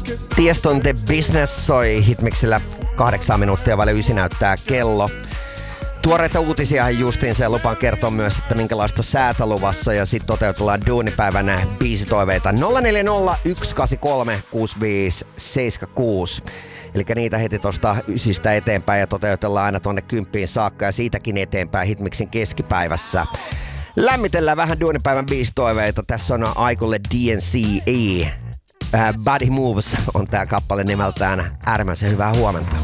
Tieston The Business soi Hitmixillä 8 minuuttia vaille 9 näyttää kello. Tuoreita uutisia justiin sen lupaan kertoa myös, että minkälaista säätä luvassa ja sitten toteutellaan duunipäivänä biisitoiveita 040 183 6576. Eli niitä heti tuosta 9 eteenpäin ja toteutellaan aina tuonne 10 saakka ja siitäkin eteenpäin Hitmixin keskipäivässä. Lämmitellään vähän duunipäivän biisitoiveita. Tässä on Aikulle DNCE. Body Moves on tää kappale nimeltään. Äärimmäisen hyvää huomenta.